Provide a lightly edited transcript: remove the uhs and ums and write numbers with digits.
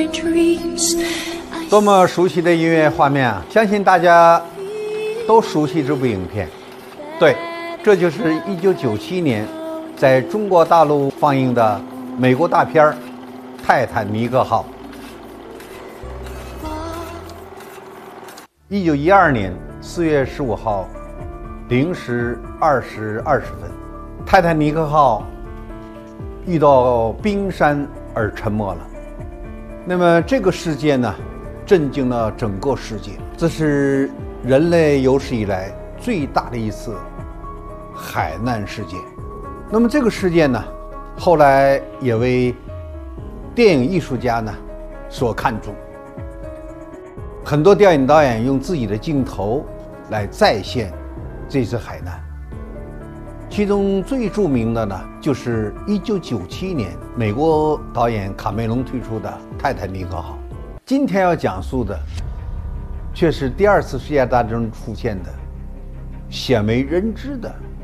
多么熟悉的音乐画面啊！相信大家都熟悉这部影片。对，这就是1997年在中国大陆放映的美国大片《泰坦尼克号》。1912年4月15号0时20分，泰坦尼克号遇到冰山而沉没了。那么这个事件呢，震惊了整个世界，这是人类有史以来最大的一次海难事件。那么这个事件呢，后来也为电影艺术家呢所看重，很多电影导演用自己的镜头来再现这次海难。其中最著名的呢，就是1997年美国导演卡梅隆推出的《泰坦尼克号》。今天要讲述的，却是第二次世界大战中出现的鲜为人知的